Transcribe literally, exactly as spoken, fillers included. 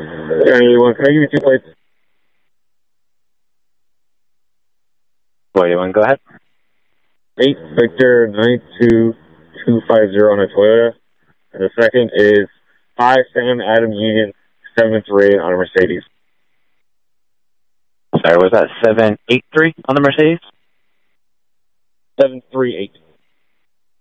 Anyone, can I give you two plates? What, you want to go ahead? eight Victor nine two two five zero on a Toyota. And the second is five Sam Adam Union seven three on a Mercedes. Sorry, was that seven eight three on the Mercedes? seven three eight.